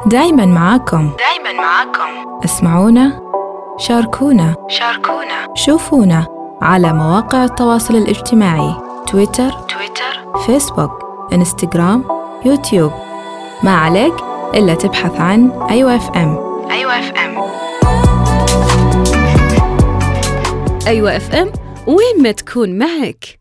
دايماً معاكم. اسمعونا، شاركونا، شوفونا على مواقع التواصل الاجتماعي: تويتر، فيسبوك، انستغرام، يوتيوب. ما عليك إلا تبحث عن أيوة FM. أيوة FM، وين ما تكون معك.